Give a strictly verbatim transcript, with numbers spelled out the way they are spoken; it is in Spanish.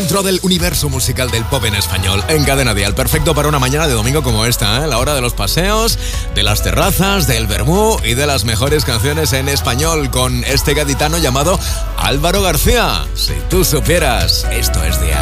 dentro del universo musical del pop en español, en Cadena Dial. Perfecto para una mañana de domingo como esta, ¿eh? La hora de los paseos, de las terrazas, del vermú y de las mejores canciones en español con este gaditano llamado Álvaro García. Si tú supieras, esto es Dial.